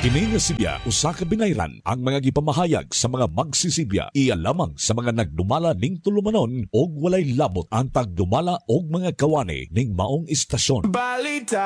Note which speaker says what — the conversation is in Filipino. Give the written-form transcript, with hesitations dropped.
Speaker 1: Kini nga Sibya usa ka binayran ang mga gipamahayag sa mga magsisibya iya lamang sa mga nagdumala ning tulumanon og walay labot ang tagdumala og mga kawani ning maong istasyon. Balita